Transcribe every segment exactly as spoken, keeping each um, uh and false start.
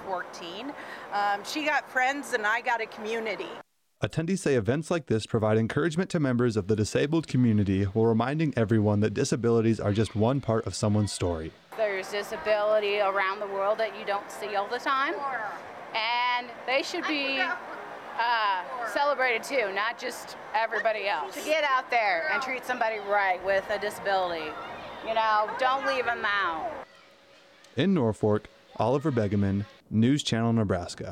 fourteen. Um, she got friends and I got a community. Attendees say events like this provide encouragement to members of the disabled community while reminding everyone that disabilities are just one part of someone's story. There's disability around the world that you don't see all the time, and they should be uh, celebrated too, not just everybody else. To get out there and treat somebody right with a disability, you know, don't leave them out. In Norfolk, Oliver Begeman, News Channel, Nebraska.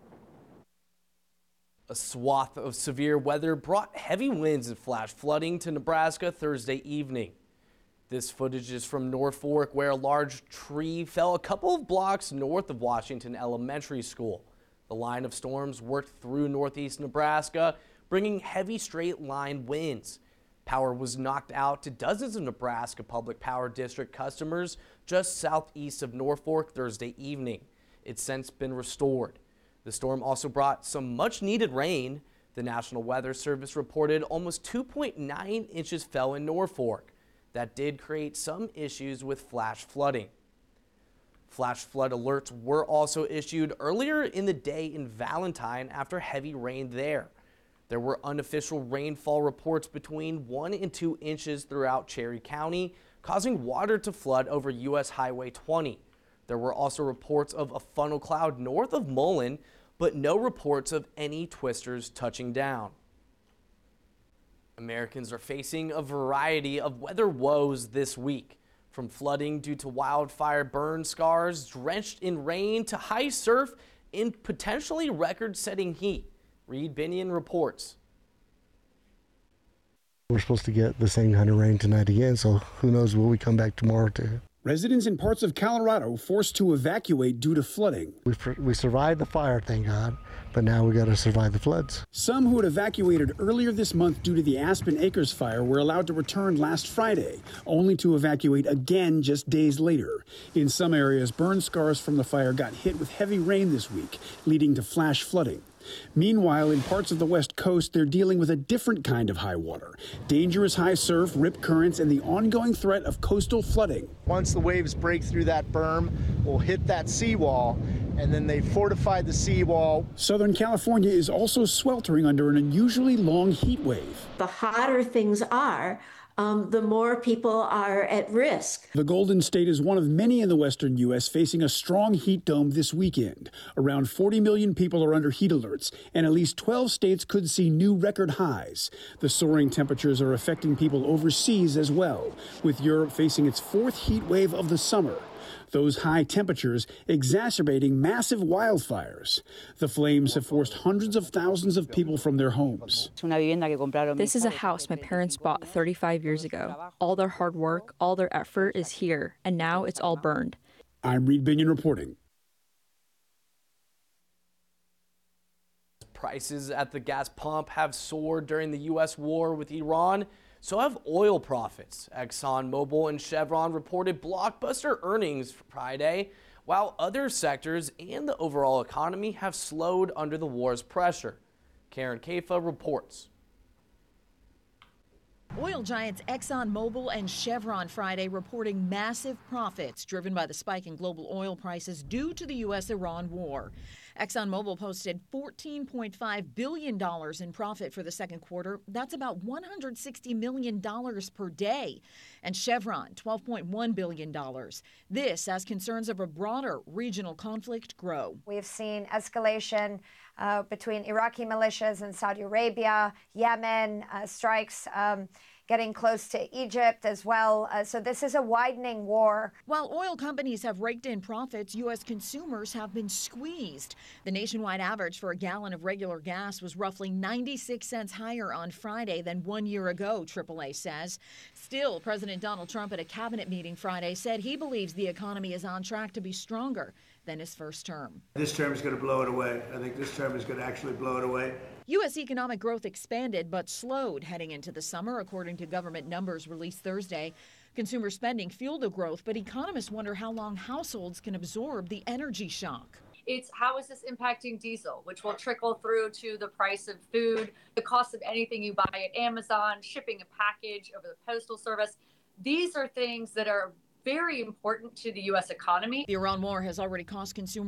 A swath of severe weather brought heavy winds and flash flooding to Nebraska Thursday evening. This footage is from Norfolk, where a large tree fell a couple of blocks north of Washington Elementary School. The line of storms worked through northeast Nebraska, bringing heavy straight-line winds. Power was knocked out to dozens of Nebraska Public Power District customers just southeast of Norfolk Thursday evening. It's since been restored. The storm also brought some much-needed rain. The National Weather Service reported almost two point nine inches fell in Norfolk. That did create some issues with flash flooding. Flash flood alerts were also issued earlier in the day in Valentine after heavy rain there. There were unofficial rainfall reports between one and two inches throughout Cherry County, causing water to flood over U S Highway twenty. There were also reports of a funnel cloud north of Mullen, but no reports of any twisters touching down. Americans are facing a variety of weather woes this week, from flooding due to wildfire burn scars, drenched in rain, to high surf and potentially record-setting heat. Reed Binion reports. We're supposed to get the same kind of rain tonight again, so who knows what we come back tomorrow to. Residents in parts of Colorado forced to evacuate due to flooding. We, we survived the fire, thank God, but now we got to survive the floods. Some who had evacuated earlier this month due to the Aspen Acres fire were allowed to return last Friday, only to evacuate again just days later. In some areas, burn scars from the fire got hit with heavy rain this week, leading to flash flooding. Meanwhile, in parts of the West Coast, they're dealing with a different kind of high water. Dangerous high surf, rip currents, and the ongoing threat of coastal flooding. Once the waves break through that berm, we'll hit that seawall, and then they fortified the seawall. Southern California is also sweltering under an unusually long heat wave. The hotter things are, Um, the more people are at risk. The Golden State is one of many in the western U S facing a strong heat dome this weekend. Around forty million people are under heat alerts, and at least twelve states could see new record highs. The soaring temperatures are affecting people overseas as well, with Europe facing its fourth heat wave of the summer. Those high temperatures exacerbating massive wildfires. The flames have forced hundreds of thousands of people from their homes. This is a house my parents bought thirty-five years ago. All their hard work, all their effort is here, and now it's all burned. I'm Reed Binion reporting. Prices at the gas pump have soared during the U S war with Iran. So have oil profits. ExxonMobil and Chevron reported blockbuster earnings Friday, while other sectors and the overall economy have slowed under the war's pressure. Karen Kafa reports. Oil giants ExxonMobil and Chevron Friday reporting massive profits driven by the spike in global oil prices due to the U S Iran war. ExxonMobil posted fourteen point five billion dollars in profit for the second quarter. That's about one hundred sixty million dollars per day. And Chevron, twelve point one billion dollars. This as concerns of a broader regional conflict grow. We've seen escalation uh, between Iraqi militias and Saudi Arabia, Yemen, uh, strikes um, getting close to Egypt as well. Uh, so this is a widening war. While oil companies have raked in profits, U S consumers have been squeezed. The nationwide average for a gallon of regular gas was roughly ninety-six cents higher on Friday than one year ago, triple A says. Still, President Donald Trump at a cabinet meeting Friday said he believes the economy is on track to be stronger than his first term. This term is going to blow it away. I think this term is going to actually blow it away. U S economic growth expanded but slowed heading into the summer, according to government numbers released Thursday. Consumer spending fueled the growth, but economists wonder how long households can absorb the energy shock. It's how is this impacting diesel, which will trickle through to the price of food, the cost of anything you buy at Amazon, shipping a package over the postal service. These are things that are very important to the U S economy. The Iran war has already cost consumers